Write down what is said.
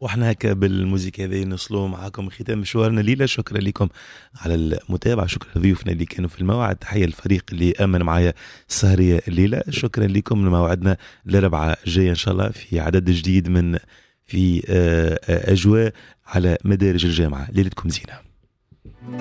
واحنا هكا بالموسيقى هذه نوصلوا معاكم ختام مشوارنا ليلة. شكرا لكم على المتابعة، شكرا لضيوفنا اللي كانوا في الموعد، تحية الفريق اللي أمن معايا السهرية الليلة. شكرا لكم، موعدنا لربعة جاية إن شاء الله في عدد جديد من في أجواء على مدارج الجامعة. ليلتكم زينة.